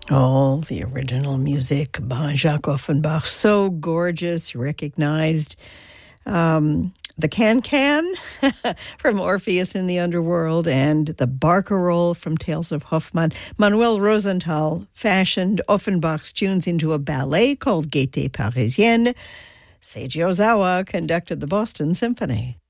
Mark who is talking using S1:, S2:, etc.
S1: Oh, the original music by Jacques Offenbach. So gorgeous, recognized. The Can-Can from Orpheus in the Underworld and the Barcarolle from Tales of Hoffmann. Manuel Rosenthal fashioned Offenbach's tunes into a ballet called Gaieté Parisienne. Seiji Ozawa conducted the Boston Symphony.